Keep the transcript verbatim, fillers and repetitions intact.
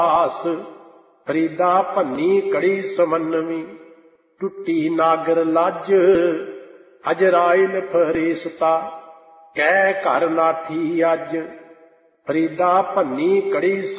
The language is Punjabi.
ਆਸ ਫਰੀਦਾ ਭੰਨੀ ਕੜੀ ਸਮੰਨਵੀ। ਟੁੱਟੀ ਨਾਗਰ ਲੱਜ ਅਜਰਾਇਲ ਫਰੀਸਤਾ ਕਹਿ ਘਰ ਨਾਠੀ ਅੱਜ। ਫਰੀਦਾ ਭੰਨੀ ਕੜੀ